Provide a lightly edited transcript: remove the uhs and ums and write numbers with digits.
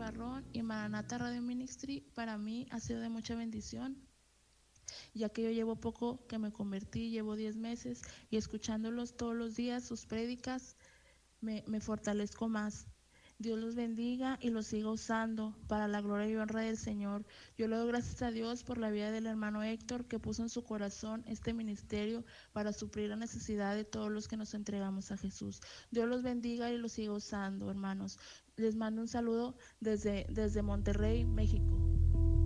Barrón y Maranata Radio Ministry para mí ha sido de mucha bendición, ya que yo llevo poco que me convertí, llevo 10 meses y escuchándolos todos los días, sus prédicas, me fortalezco más. Dios los bendiga y los siga usando para la gloria y honra del Señor. Yo le doy gracias a Dios por la vida del hermano Héctor, que puso en su corazón este ministerio para suplir la necesidad de todos los que nos entregamos a Jesús. Dios los bendiga y los siga usando, hermanos. Les mando un saludo desde Monterrey, México.